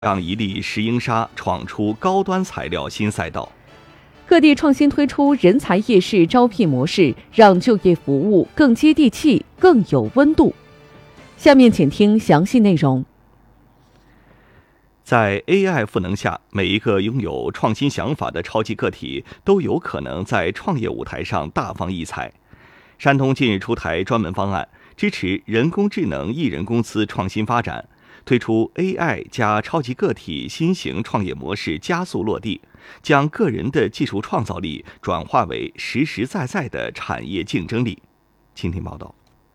让一粒石英砂闯出高端材料新赛道。 各地创新推出人才夜市招聘模式，让就业服务更接地气、更有温度。下面请听详细内容。 在 AI 赋能下，每一个拥有创新想法的超级个体都有可能在创业舞台上大放异彩。山东近日出台专门方案，支持人工智能艺人公司创新发展，推出 AI 加超级个体新型创业模式加速落地，将个人的技术创造力转化为实实在在的产业竞争力。请听报道。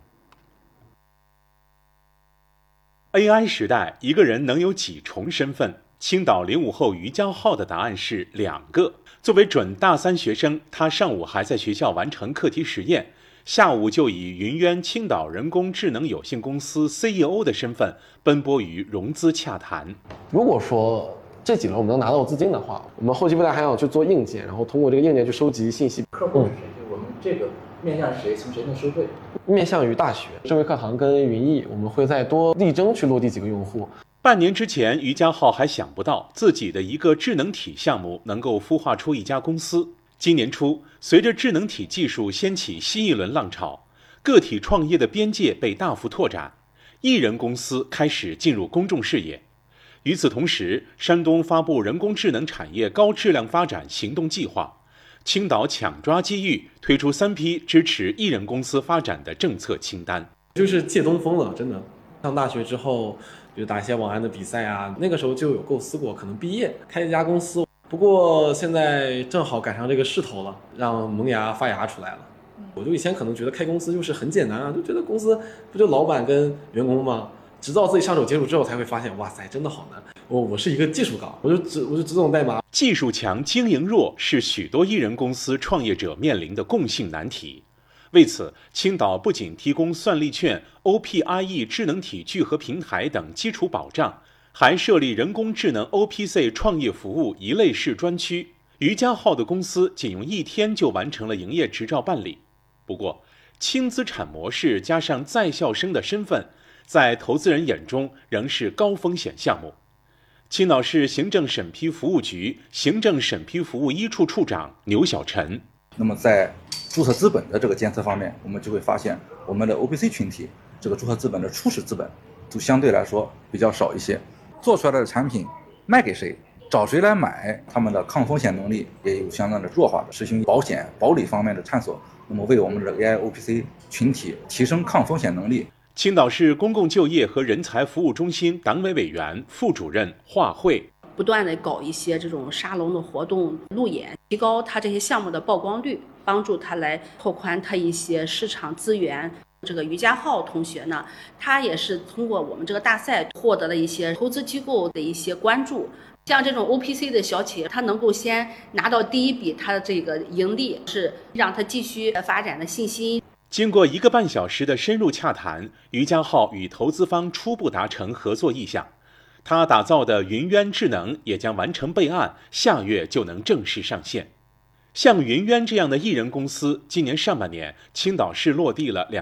AI 时代，一个人能有几重身份？青岛05后于家浩的答案是2个。作为准大3学生，他上午还在学校完成课题实验，下午就以云渊青岛人工智能有限公司 CEO 的身份奔波于融资洽谈。 如果说这几轮我们能拿到资金的话，我们后期未来还想去做硬件，然后通过这个硬件去收集信息。 客户是谁？就我们这个面向谁？从谁那收费？ 面向于大学、智慧课堂跟云艺，我们会再多力争去落地几个用户。 半年之前，于家浩还想不到自己的一个智能体项目能够孵化出一家公司。今年初，随着智能体技术掀起新一轮浪潮，个体创业的边界被大幅拓展，艺人公司开始进入公众视野。与此同时，山东发布人工智能产业高质量发展行动计划，青岛抢抓机遇，推出3批支持艺人公司发展的政策清单。 就是借东风了，真的。上大学之后，比如打一些网安的比赛啊，那个时候就有构思过，可能毕业开一家公司。不过现在正好赶上这个势头了，让萌芽发芽出来了。我就以前可能觉得开公司就是很简单啊，就觉得公司不就老板跟员工吗？直到自己上手接触之后，才会发现，哇塞，真的好难。我是一个技术岗，我就只懂代码。 技术强，经营弱是许多艺人公司创业者面临的共性难题。为此，青岛不仅提供算力券、OPIE 智能体聚合平台等基础保障，还设立人工智能 OPC 创业服务一类式专区。于家浩的公司仅用1天就完成了营业执照办理。不过，轻资产模式加上在校生的身份，在投资人眼中仍是高风险项目。青岛市行政审批服务局行政审批服务1处处长牛小晨。 那么在注册资本的这个监测方面，我们就会发现我们的 OPC 群体这个注册资本的初始资本就相对来说比较少一些，做出来的产品卖给谁，找谁来买，他们的抗风险能力也有相当的弱化的，实行保险保理方面的探索，那么为我们的 AI OPC 群体提升抗风险能力。 青岛市公共就业和人才服务中心党委委员、副主任华慧。 不断的搞一些这种沙龙的活动、路演，提高他这些项目的曝光率，帮助他来拓宽他一些市场资源。这个于家浩同学呢，他也是通过我们这个大赛获得了一些投资机构的一些关注。像这种 OPC 的小企业，他能够先拿到第一笔他的这个盈利，是让他继续发展的信心。 经过1个半小时的深入洽谈，于家浩与投资方初步达成合作意向。他打造的云渊智能也将完成备案，下月就能正式上线。像云渊这样的艺人公司，今年上半年青岛市落地了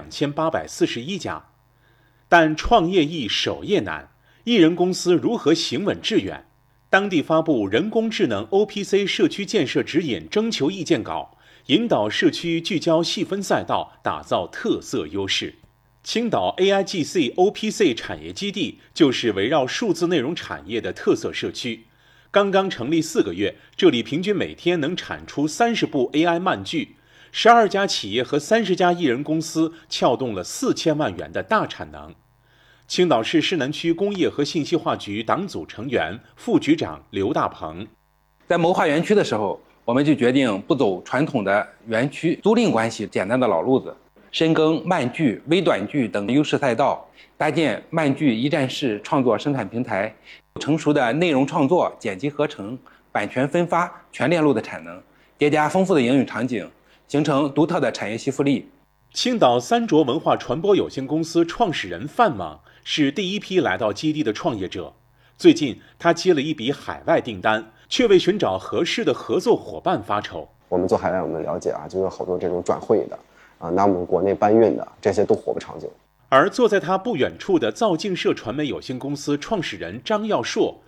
2841家。但创业易，守业难，艺人公司如何行稳致远？当地发布人工智能 OPC 社区建设指引征求意见稿，引导社区聚焦细分赛道，打造特色优势。青岛 AIGC OPC 产业基地就是围绕数字内容产业的特色社区。刚刚成立4个月，这里平均每天能产出30部 AI 漫剧，12家企业和30家艺人公司撬动了4000万元的大产能。青岛市市南区工业和信息化局党组成员、副局长刘大鹏。 在谋划园区的时候，我们就决定不走传统的园区租赁关系简单的老路子，深耕漫剧、微短剧等优势赛道，搭建漫剧一站式创作生产平台，成熟的内容创作、剪辑合成、版权分发全链路的产能，叠加丰富的应用场景，形成独特的产业吸附力。 青岛三卓文化传播有限公司创始人范莽是第一批来到基地的创业者。最近，他接了一笔海外订单，却为寻找合适的合作伙伴发愁。 我们做海外，我们了解就有好多这种转会的拿我们国内搬运的，这些都活不长久。 而坐在他不远处的造镜社传媒有限公司创始人张耀硕